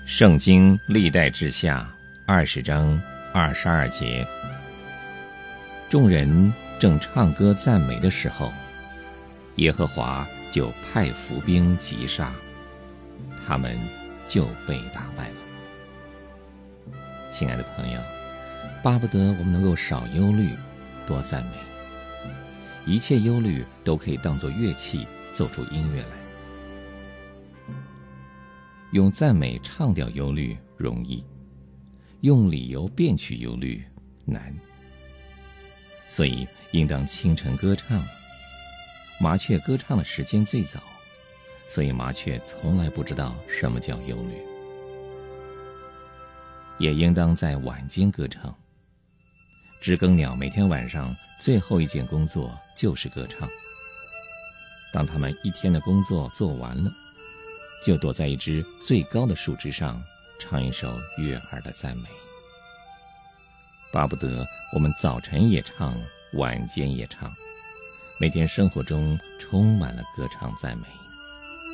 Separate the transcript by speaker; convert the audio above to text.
Speaker 1: 圣经历代志下20章22节，众人正唱歌赞美的时候，耶和华就派伏兵击杀，他们就被打败了。亲爱的朋友，巴不得我们能够少忧虑，多赞美。一切忧虑都可以当作乐器，奏出音乐来。用赞美唱掉忧虑容易，用理由辩取忧虑难。所以应当清晨歌唱。麻雀歌唱的时间最早，所以麻雀从来不知道什么叫忧虑。也应当在晚间歌唱。知更鸟每天晚上最后一件工作就是歌唱。当他们一天的工作做完了，就躲在一只最高的树枝上，唱一首悦耳的赞美。巴不得我们早晨也唱，晚间也唱，每天生活中充满了歌唱赞美。